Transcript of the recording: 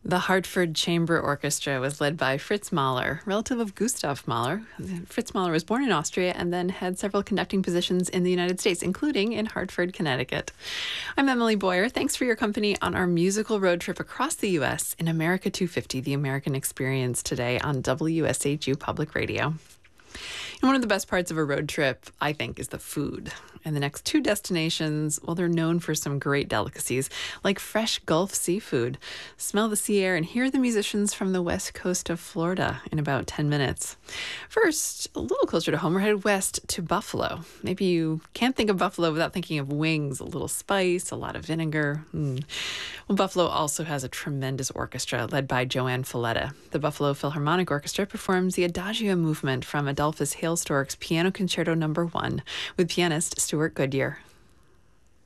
The Hartford Chamber Orchestra was led by Fritz Mahler, relative of Gustav Mahler. Fritz Mahler was born in Austria and then had several conducting positions in the United States, including in Hartford, Connecticut. I'm Emily Boyer. Thanks for your company on our musical road trip across the U.S. in America 250, The American Experience, today on WSHU Public Radio. And one of the best parts of a road trip, I think, is the food. And the next two destinations, well, they're known for some great delicacies, like fresh Gulf seafood. Smell the sea air and hear the musicians from the west coast of Florida in about 10 minutes. First, a little closer to home, we're headed west to Buffalo. Maybe you can't think of Buffalo without thinking of wings, a little spice, a lot of vinegar. Well, Buffalo also has a tremendous orchestra led by Joanne Falletta. The Buffalo Philharmonic Orchestra performs the Adagio movement from Adolphus Hailstork's Piano Concerto No. 1 with pianist Stuart Goodyear.